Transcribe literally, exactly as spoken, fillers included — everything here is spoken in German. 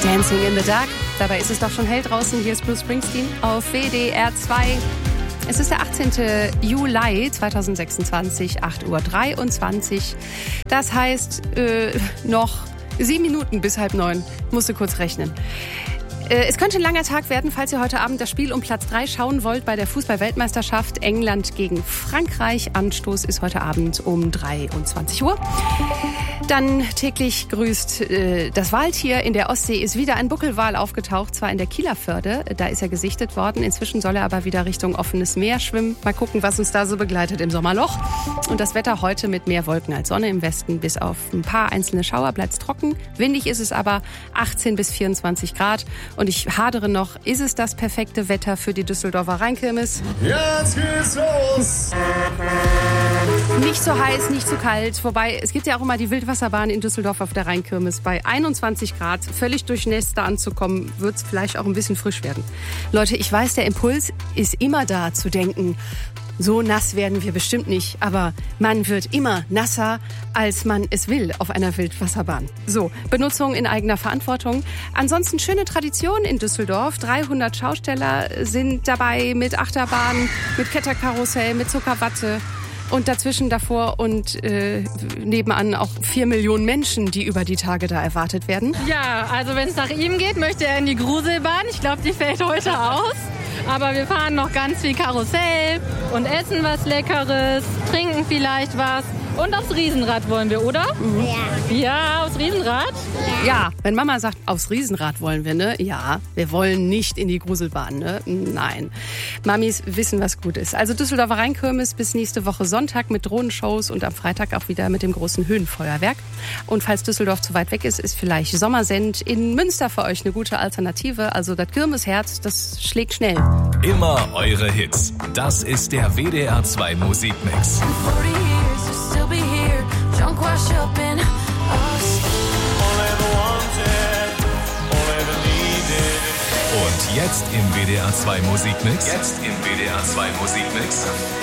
Dancing in the Dark. Dabei ist es doch schon hell draußen. Hier ist Bruce Springsteen auf W D R zwei. Es ist der achtzehnten Juli zweitausendsechsundzwanzig, acht Uhr dreiundzwanzig. Das heißt, äh, noch sieben Minuten bis halb neun. Musste kurz rechnen. Es könnte ein langer Tag werden, falls ihr heute Abend das Spiel um Platz drei schauen wollt bei der Fußball-Weltmeisterschaft England gegen Frankreich. Anstoß ist heute Abend um dreiundzwanzig Uhr. Dann täglich grüßt äh, das Waltier. In der Ostsee ist wieder ein Buckelwal aufgetaucht, zwar in der Kieler Förde. Da ist er gesichtet worden. Inzwischen soll er aber wieder Richtung offenes Meer schwimmen. Mal gucken, was uns da so begleitet im Sommerloch. Und das Wetter heute mit mehr Wolken als Sonne im Westen. Bis auf ein paar einzelne Schauer bleibt es trocken. Windig ist es aber achtzehn bis vierundzwanzig Grad. Und ich hadere noch, ist es das perfekte Wetter für die Düsseldorfer Rheinkirmes? Jetzt geht's los! Nicht so heiß, nicht so kalt. Wobei, es gibt ja auch immer die Wildwasserbahn in Düsseldorf auf der Rheinkirmes. Bei einundzwanzig Grad, völlig durchnässt da anzukommen, wird es vielleicht auch ein bisschen frisch werden. Leute, ich weiß, der Impuls ist immer da zu denken, so nass werden wir bestimmt nicht, aber man wird immer nasser, als man es will auf einer Wildwasserbahn. So, Benutzung in eigener Verantwortung. Ansonsten schöne Tradition in Düsseldorf. dreihundert Schausteller sind dabei mit Achterbahn, mit Kletterkarussell, mit Zuckerwatte. Und dazwischen davor und äh, nebenan auch vier Millionen Menschen, die über die Tage da erwartet werden. Ja, also wenn es nach ihm geht, möchte er in die Gruselbahn. Ich glaube, die fällt heute aus. Aber wir fahren noch ganz viel Karussell und essen was Leckeres, trinken vielleicht was. Und aufs Riesenrad wollen wir, oder? Ja. Ja, aufs Riesenrad? Ja. Ja, wenn Mama sagt, aufs Riesenrad wollen wir, ne? Ja, wir wollen nicht in die Gruselbahn, ne? Nein. Mamis wissen, was gut ist. Also Düsseldorfer Rheinkirmes bis nächste Woche Sonntag mit Drohnenshows und am Freitag auch wieder mit dem großen Höhenfeuerwerk. Und falls Düsseldorf zu weit weg ist, ist vielleicht Sommersend in Münster für euch eine gute Alternative. Also das Kirmesherz, das schlägt schnell. Immer eure Hits. Das ist der W D R zwei Musikmix. Und jetzt im W D R zwei Musikmix. Jetzt im W D R zwei Musikmix.